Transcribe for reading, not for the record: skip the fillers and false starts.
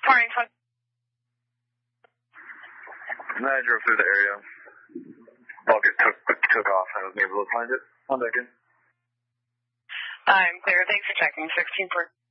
Morning, fuck. And then I drove through the area. Bucket took off and I was able to find it. 1 second. I'm clear. Thanks for checking. 16 for